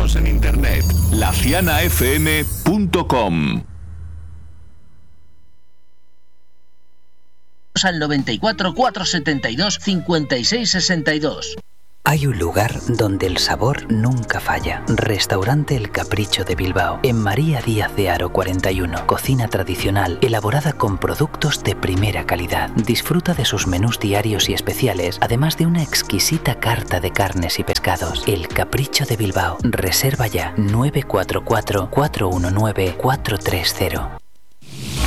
Síguenos en internet, lacianafm.com. Al 94 472 56 62. Hay un lugar donde el sabor nunca falla. Restaurante El Capricho de Bilbao. En María Díaz de Haro 41. Cocina tradicional, elaborada con productos de primera calidad. Disfruta de sus menús diarios y especiales, además de una exquisita carta de carnes y pescados. El Capricho de Bilbao. Reserva ya 944 419 430.